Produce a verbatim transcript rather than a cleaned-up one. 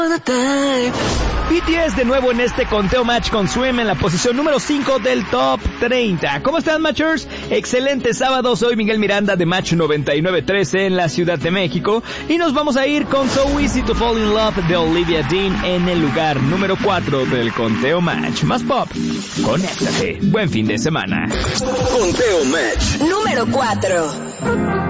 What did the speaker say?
B T S de nuevo en este conteo match con Swim en la posición número cinco del top treinta. ¿Cómo están, matchers? Excelente sábado, soy Miguel Miranda de Match noventa y nueve trece en la Ciudad de México y nos vamos a ir con So Easy to Fall in Love de Olivia Dean en el lugar número cuatro del conteo match. Más pop, conéctate. Buen fin de semana. Conteo match número cuatro.